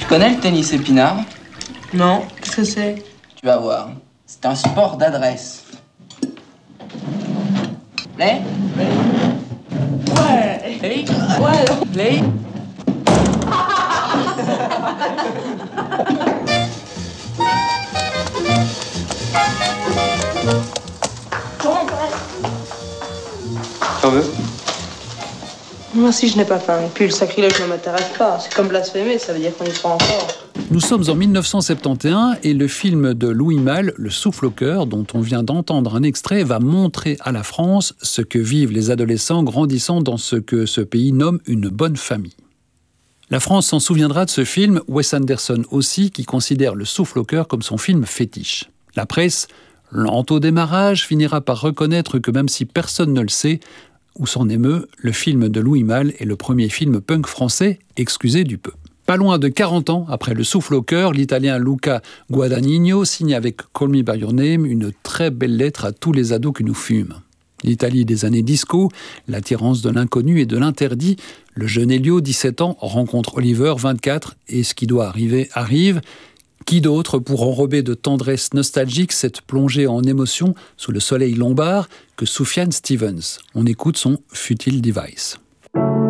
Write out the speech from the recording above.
connais le tennis épinard? Non, qu'est-ce que c'est? Tu vas voir. C'est un sport d'adresse. Play? Ouais. Play? Ouais. Play? T'en veux? Moi aussi, je n'ai pas faim. Et puis le sacrilège ne m'intéresse pas. C'est comme blasphémer, ça veut dire qu'on y croit encore. Nous sommes en 1971 et le film de Louis Malle, Le souffle au cœur, dont on vient d'entendre un extrait, va montrer à la France ce que vivent les adolescents grandissant dans ce que ce pays nomme une bonne famille. La France s'en souviendra de ce film, Wes Anderson aussi, qui considère Le souffle au cœur comme son film fétiche. La presse, lente au démarrage, finira par reconnaître que même si personne ne le sait, ou s'en émeut, le film de Louis Malle est le premier film punk français, excusez du peu. Pas loin de 40 ans après Le souffle au cœur, l'Italien Luca Guadagnino signe avec Call Me By Your Name une très belle lettre à tous les ados que nous fûmes. L'Italie des années disco, l'attirance de l'inconnu et de l'interdit, le jeune Elio, 17 ans, rencontre Oliver, 24, et ce qui doit arriver arrive. Qui d'autre pour enrober de tendresse nostalgique cette plongée en émotion sous le soleil lombard que Sufjan Stevens? On écoute son Futile Device.